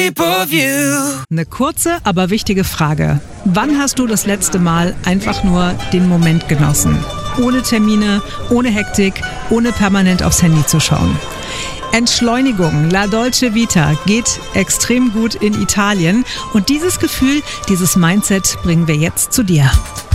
shape of you. Eine kurze, aber wichtige Frage. Wann hast du das letzte Mal einfach nur den Moment genossen? Ohne Termine, ohne Hektik, ohne permanent aufs Handy zu schauen. Entschleunigung, La Dolce Vita, geht extrem gut in Italien. Und dieses Gefühl, dieses Mindset bringen wir jetzt zu dir.